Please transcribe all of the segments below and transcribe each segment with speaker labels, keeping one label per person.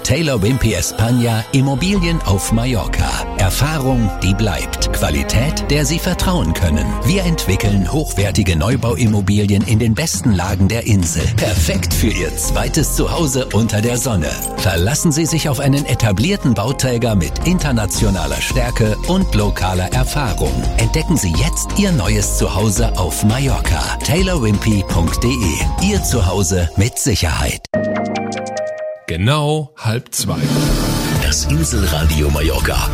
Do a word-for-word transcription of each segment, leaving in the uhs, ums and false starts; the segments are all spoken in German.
Speaker 1: Taylor Wimpey España Immobilien auf Mallorca. Erfahrung, die bleibt. Qualität, der Sie vertrauen können. Wir entwickeln hochwertige Neubauimmobilien in den besten Lagen der Insel. Perfekt für Ihr zweites Zuhause unter der Sonne. Verlassen Sie sich auf einen etablierten Bauträger mit internationaler Stärke und lokaler Erfahrung. Entdecken Sie jetzt Ihr neues Zuhause auf Mallorca. taylor wimpey punkt de. Ihr Zuhause mit Sicherheit.
Speaker 2: Genau halb zwei.
Speaker 1: Das Inselradio Mallorca.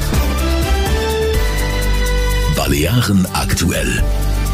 Speaker 1: Balearen aktuell.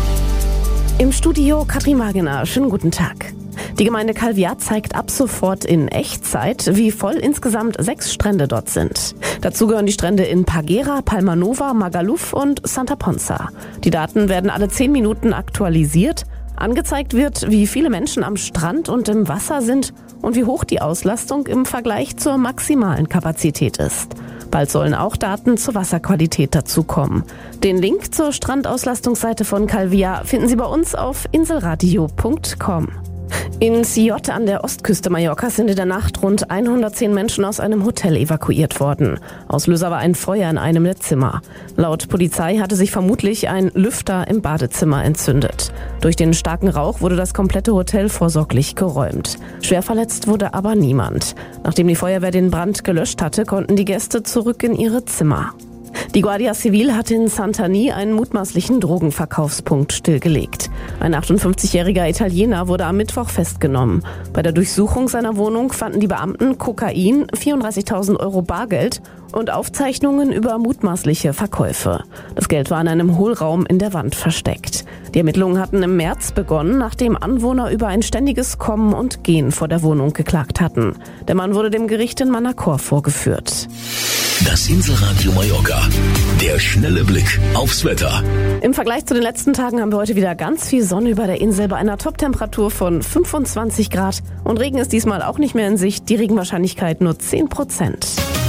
Speaker 3: Im Studio Katrin Wagener. Schönen guten Tag. Die Gemeinde Calvià zeigt ab sofort in Echtzeit, wie voll insgesamt sechs Strände dort sind. Dazu gehören die Strände in Peguera, Palma Nova, Magaluf und Santa Ponsa. Die Daten werden alle zehn Minuten aktualisiert. Angezeigt wird, wie viele Menschen am Strand und im Wasser sind und wie hoch die Auslastung im Vergleich zur maximalen Kapazität ist. Bald sollen auch Daten zur Wasserqualität dazukommen. Den Link zur Strandauslastungsseite von Calvià finden Sie bei uns auf inselradio punkt com. In Sillot an der Ostküste Mallorcas sind in der Nacht rund hundertzehn Menschen aus einem Hotel evakuiert worden. Auslöser war ein Feuer in einem der Zimmer. Laut Polizei hatte sich vermutlich ein Lüfter im Badezimmer entzündet. Durch den starken Rauch wurde das komplette Hotel vorsorglich geräumt. Schwer verletzt wurde aber niemand. Nachdem die Feuerwehr den Brand gelöscht hatte, konnten die Gäste zurück in ihre Zimmer. Die Guardia Civil hat in Santanyí einen mutmaßlichen Drogenverkaufspunkt stillgelegt. Ein achtundfünfzigjähriger Italiener wurde am Mittwoch festgenommen. Bei der Durchsuchung seiner Wohnung fanden die Beamten Kokain, vierunddreißigtausend Euro Bargeld und Aufzeichnungen über mutmaßliche Verkäufe. Das Geld war in einem Hohlraum in der Wand versteckt. Die Ermittlungen hatten im März begonnen, nachdem Anwohner über ein ständiges Kommen und Gehen vor der Wohnung geklagt hatten. Der Mann wurde dem Gericht in Manacor vorgeführt.
Speaker 1: Das Inselradio Mallorca. Der schnelle Blick aufs Wetter.
Speaker 3: Im Vergleich zu den letzten Tagen haben wir heute wieder ganz viel Sonne über der Insel bei einer Toptemperatur von fünfundzwanzig Grad. Und Regen ist diesmal auch nicht mehr in Sicht. Die Regenwahrscheinlichkeit nur zehn Prozent.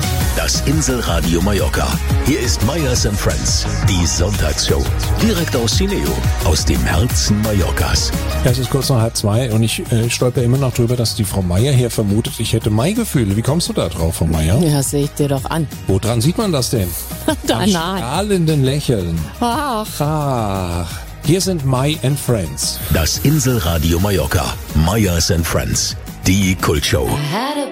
Speaker 1: Das Inselradio Mallorca. Hier ist Meyers and Friends, die Sonntagsshow. Direkt aus Cineo, aus dem Herzen Mallorcas.
Speaker 2: Ja, es ist kurz nach halb zwei und ich äh, stolper immer noch drüber, dass die Frau Meier hier vermutet, ich hätte Maigefühle. Wie kommst du da drauf, Frau Meier?
Speaker 4: Ja, sehe ich dir doch an.
Speaker 2: Woran sieht man das denn?
Speaker 4: Da,
Speaker 2: Am
Speaker 4: nein.
Speaker 2: strahlenden Lächeln.
Speaker 4: Ach.
Speaker 2: Ach. Hier sind May and Friends.
Speaker 1: Das Inselradio Mallorca. Meyers and Friends, die Kultshow.